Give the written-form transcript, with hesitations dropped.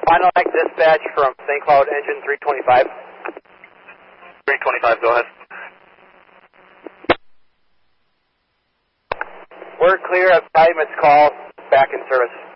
Final Act dispatch from St. Cloud engine 325. 325, go ahead. We're clear of 5 minutes call, back in service.